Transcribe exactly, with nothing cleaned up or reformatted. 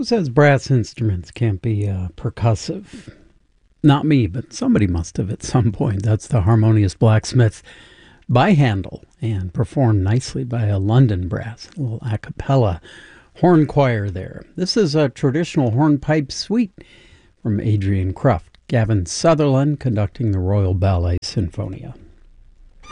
Who says brass instruments can't be uh, percussive? Not me, but somebody must have at some point. That's the Harmonious Blacksmiths by Handel and performed nicely by a London brass, a little a cappella horn choir there. This is a traditional hornpipe suite from Adrian Kruft. Gavin Sutherland conducting the Royal Ballet Sinfonia.